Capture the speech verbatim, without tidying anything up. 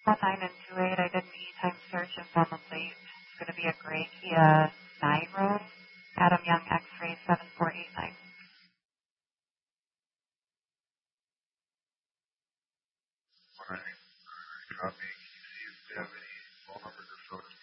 one nine and two eight. I did an E-time search and found the plate. It's going to be a gray Kia Niro. Adam Young X-ray seven four eight nine. Alright. You got me. Can you see if they have any phone numbers or photos